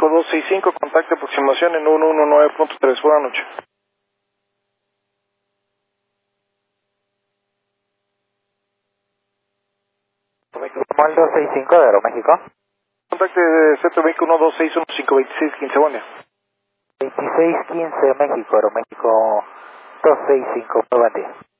México 265, contacto aproximación en 119.3. Buenas noches. Normal 265 de Aeroméxico. Contacto de Centro México 126152615, buen día. 2615 México, Aeroméxico 265, muy buen día.